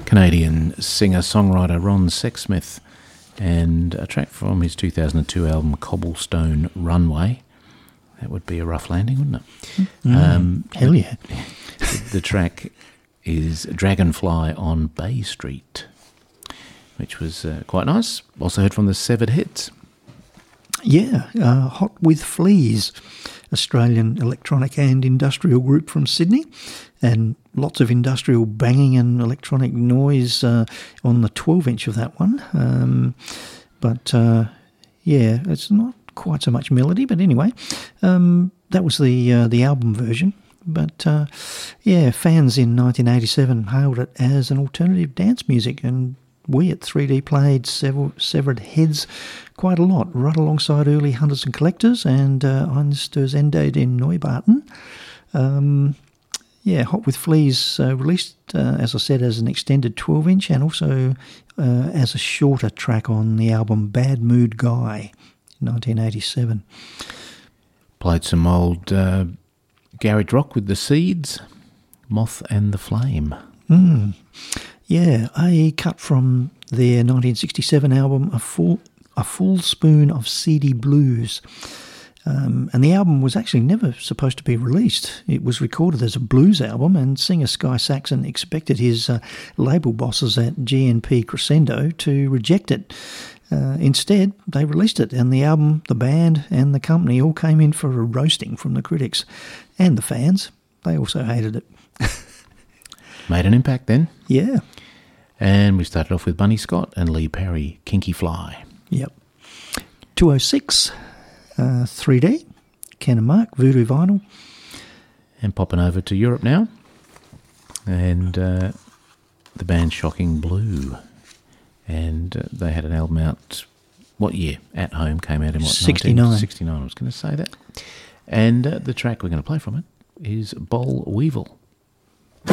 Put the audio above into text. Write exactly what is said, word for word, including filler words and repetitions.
Canadian singer-songwriter Ron Sexsmith, and a track from his two thousand two album Cobblestone Runway. That would be a rough landing, wouldn't it? Mm, um, hell yeah. The, the track is Dragonfly on Bay Street, which was uh, quite nice. Also heard from the Severed Heads. Yeah, uh, Hot with Fleas, Australian electronic and industrial group from Sydney, and lots of industrial banging and electronic noise uh, on the twelve inch of that one. Um, but uh, yeah, it's not quite so much melody, but anyway, um, that was the uh, the album version. But uh, yeah, fans in nineteen eighty-seven hailed it as an alternative dance music, and we at three D played several Severed Heads quite a lot, right alongside early Hunters and Collectors and uh, Eins der Ende in Neubauten. Um, yeah, Hot with Fleas uh, released, uh, as I said, as an extended twelve inch and also uh, as a shorter track on the album Bad Mood Guy in nineteen eighty-seven. Played some old uh, garage rock with the Seeds, Moth and the Flame. Mm. Yeah, a cut from their nineteen sixty-seven album, A Full A Full Spoon of Seedy Blues. Um, and the album was actually never supposed to be released. It was recorded as a blues album, and singer Sky Saxon expected his uh, label bosses at G N P Crescendo to reject it. Uh, instead, they released it, and the album, the band, and the company all came in for a roasting from the critics and the fans. They also hated it. Made an impact then. Yeah. And we started off with Bunny Scott and Lee Perry, Kinky Fly. Yep. two oh six, uh, three D, Ken and Mark, Voodoo Vinyl. And popping over to Europe now. And uh, the band Shocking Blue. And uh, they had an album out, what year? At Home came out in what? sixty-nine. sixty-nine, I was going to say that. And uh, the track we're going to play from it is Boll Weevil.